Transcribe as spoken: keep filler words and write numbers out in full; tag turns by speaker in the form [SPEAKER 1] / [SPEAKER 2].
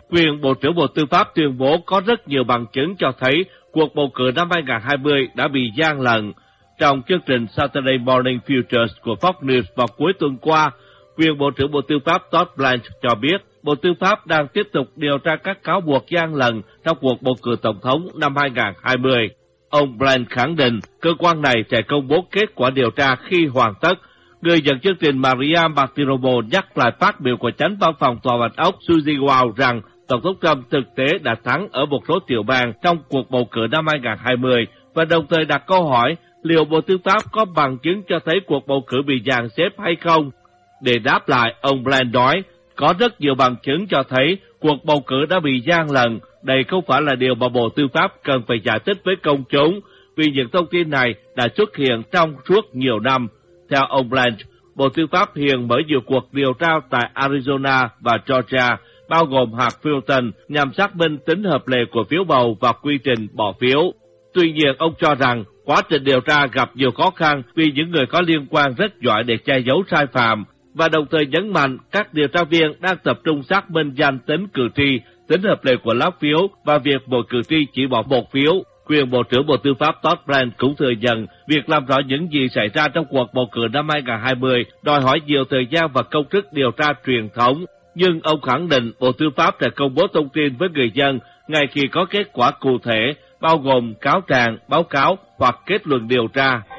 [SPEAKER 1] Quyền Bộ trưởng Bộ Tư pháp tuyên bố có rất nhiều bằng chứng cho thấy cuộc bầu cử năm hai không hai không đã bị gian lận. Trong chương trình Saturday Morning Futures của Fox News vào cuối tuần qua, quyền Bộ trưởng Bộ Tư pháp Todd Blanche cho biết Bộ Tư pháp đang tiếp tục điều tra các cáo buộc gian lận trong cuộc bầu cử tổng thống năm hai không hai không. Ông Blanche khẳng định cơ quan này sẽ công bố kết quả điều tra khi hoàn tất. Người dẫn chương trình Maria Martinobo nhắc lại phát biểu của chánh văn phòng Tòa Bạch Ốc Suzy Wow rằng Tổng thống Trump thực tế đã thắng ở một số tiểu bang trong cuộc bầu cử năm hai không hai không và đồng thời đặt câu hỏi liệu Bộ Tư pháp có bằng chứng cho thấy cuộc bầu cử bị dàn xếp hay không. Để đáp lại, ông Blanche nói có rất nhiều bằng chứng cho thấy cuộc bầu cử đã bị gian lận. Đây không phải là điều mà Bộ Tư pháp cần phải giải thích với công chúng, vì những thông tin này đã xuất hiện trong suốt nhiều năm. Theo ông Blanche, Bộ Tư pháp hiện mở nhiều cuộc điều tra tại Arizona và Georgia, bao gồm hạt Fulton, nhằm xác minh tính hợp lệ của phiếu bầu và quy trình bỏ phiếu. Tuy nhiên, ông cho rằng quá trình điều tra gặp nhiều khó khăn vì những người có liên quan rất giỏi để che giấu sai phạm, và đồng thời nhấn mạnh các điều tra viên đang tập trung xác minh danh tính cử tri, tính hợp lệ của lá phiếu và việc mỗi cử tri chỉ bỏ một phiếu. Quyền Bộ trưởng Bộ Tư pháp Todd Blanche cũng thừa nhận việc làm rõ những gì xảy ra trong cuộc bầu cử năm hai không hai không đòi hỏi nhiều thời gian và công sức điều tra truyền thống, nhưng ông khẳng định Bộ Tư pháp sẽ công bố thông tin với người dân ngay khi có kết quả cụ thể, bao gồm cáo trạng, báo cáo hoặc kết luận điều tra.